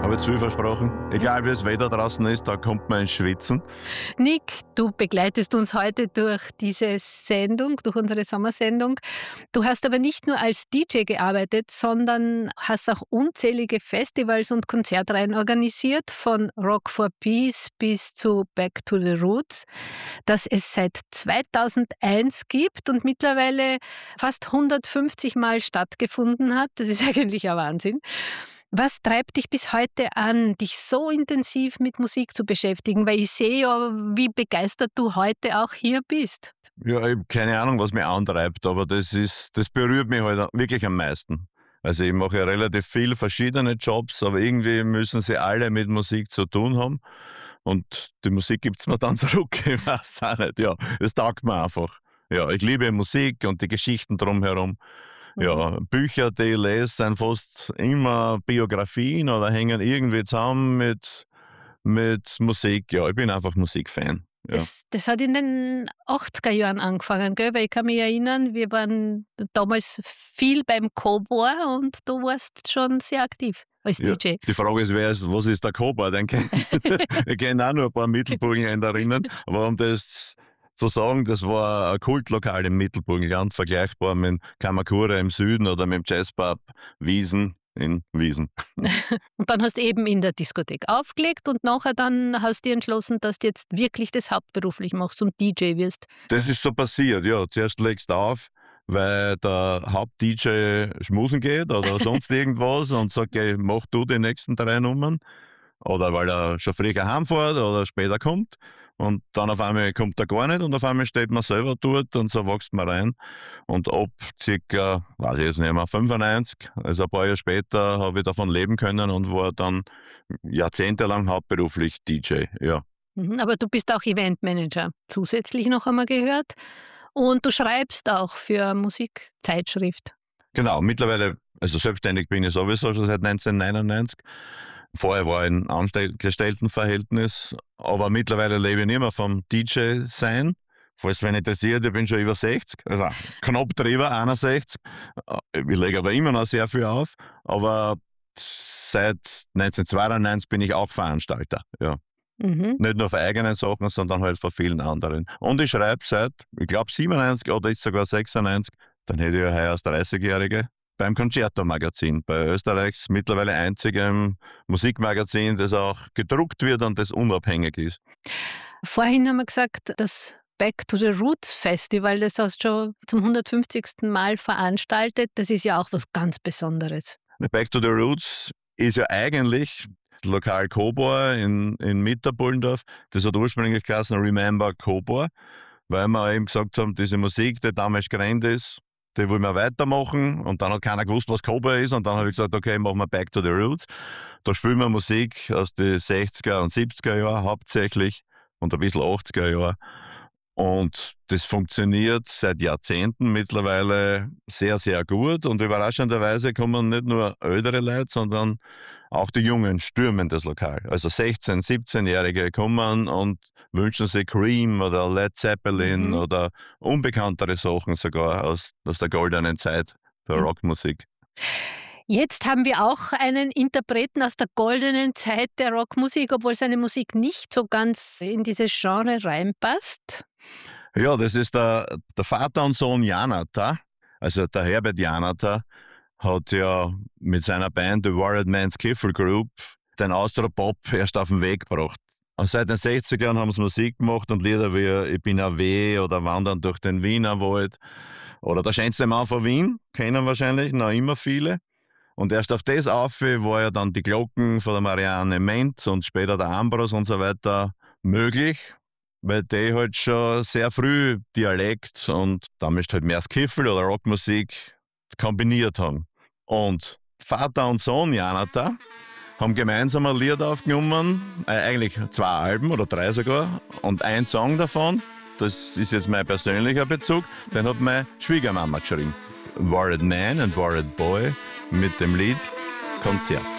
Habe jetzt viel versprochen. Egal wie das Wetter draußen ist, da kommt man ins Schwitzen. Nick, du begleitest uns heute durch diese Sendung, durch unsere Sommersendung. Du hast aber nicht nur als DJ gearbeitet, sondern hast auch unzählige Festivals und Konzertreihen organisiert, von Rock for Peace bis zu Back to the Roots, das es seit 2001 gibt und mittlerweile fast 150 Mal stattgefunden hat. Das ist eigentlich ein Wahnsinn. Was treibt dich bis heute an, dich so intensiv mit Musik zu beschäftigen? Weil ich sehe ja, wie begeistert du heute auch hier bist. Ja, ich habe keine Ahnung, was mich antreibt, aber das berührt mich halt wirklich am meisten. Also ich mache ja relativ viele verschiedene Jobs, aber irgendwie müssen sie alle mit Musik zu tun haben. Und die Musik gibt es mir dann zurück, ich weiß es auch nicht. Ja, es taugt mir einfach. Ja, ich liebe Musik und die Geschichten drumherum. Ja, Bücher, die ich lese, sind fast immer Biografien oder hängen irgendwie zusammen mit Musik. Ja, ich bin einfach Musikfan. Ja. Das hat in den 80er Jahren angefangen, gell? Weil ich kann mich erinnern, wir waren damals viel beim Cobor und du warst schon sehr aktiv als Ja, DJ. die Frage ist, was ist der Cobor? Ich kenne auch nur ein paar Mittelburgenländer erinnern, aber um das zu sagen, das war ein Kultlokal im Mittelburgenland, vergleichbar mit Kamakura im Süden oder mit dem Jazzpub Wiesen in Wiesen. Und dann hast du eben in der Diskothek aufgelegt und nachher dann hast du entschlossen, dass du jetzt wirklich das hauptberuflich machst und DJ wirst. Das ist so passiert, ja. Zuerst legst du auf, weil der Haupt-DJ schmusen geht oder sonst irgendwas und sagt, okay, mach du die nächsten 3 Nummern. Oder weil er schon früher heimfährt oder später kommt. Und dann auf einmal kommt er gar nicht und auf einmal steht man selber dort und so wächst man rein. Und ab circa, weiß ich jetzt nicht mehr, 95, also ein paar Jahre später, habe ich davon leben können und war dann jahrzehntelang hauptberuflich DJ, ja. Aber du bist auch Eventmanager. Zusätzlich noch einmal gehört. Und du schreibst auch für Musikzeitschrift. Genau, mittlerweile, also selbstständig bin ich sowieso schon seit 1999. Vorher war ich in Angestelltenverhältnis, aber mittlerweile lebe ich nicht mehr vom DJ-Sein. Falls wen interessiert, ich bin schon über 60, also knapp drüber, 61. Ich lege aber immer noch sehr viel auf, aber seit 1992 bin ich auch Veranstalter. Ja. Nicht nur für eigene Sachen, sondern halt für vielen anderen. Und ich schreibe seit, ich glaube 97 oder ist sogar 96, dann hätte ich ja heuer als 30-Jährige, beim Concerto-Magazin, bei Österreichs mittlerweile einzigem Musikmagazin, das auch gedruckt wird und das unabhängig ist. Vorhin haben wir gesagt, das Back to the Roots Festival, das hast du schon zum 150. Mal veranstaltet, das ist ja auch was ganz Besonderes. Back to the Roots ist ja eigentlich das Lokal Cobor in Mitterbullendorf. Das hat ursprünglich geheißen Remember Cobor, weil wir eben gesagt haben, diese Musik, die damals gerannt ist, die wollen wir weitermachen. Und dann hat keiner gewusst, was Cobor ist. Und dann habe ich gesagt, okay, machen wir Back to the Roots. Da spielen wir Musik aus den 60er und 70er Jahren hauptsächlich und ein bisschen 80er Jahren. Und das funktioniert seit Jahrzehnten mittlerweile sehr, sehr gut. Und überraschenderweise kommen nicht nur ältere Leute, sondern auch die Jungen stürmen das Lokal. Also 16-, 17-Jährige kommen und wünschen sich Cream oder Led Zeppelin oder unbekanntere Sachen sogar aus der goldenen Zeit der Rockmusik. Jetzt haben wir auch einen Interpreten aus der goldenen Zeit der Rockmusik, obwohl seine Musik nicht so ganz in dieses Genre reinpasst. Ja, das ist der Vater und Sohn Janata. Also der Herbert Janata hat ja mit seiner Band The Worried Man's Skiffle Group den Austropop erst auf den Weg gebracht. Und seit den 60ern haben sie Musik gemacht und Lieder wie Ich bin ein Weh oder Wandern durch den Wienerwald oder Der schönste Mann von Wien, kennen wahrscheinlich noch immer viele. Und erst auf das auf war ja dann die Glocken von der Marianne Ment und später der Ambros und so weiter möglich, weil die halt schon sehr früh Dialekt und damit halt mehr Skiffle oder Rockmusik kombiniert haben. Und Vater und Sohn Janata haben gemeinsam ein Lied aufgenommen, eigentlich 2 Alben oder 3 sogar, und ein Song davon, das ist jetzt mein persönlicher Bezug, den hat meine Schwiegermama geschrieben. Worried Man and Worried Boy mit dem Lied Konzert.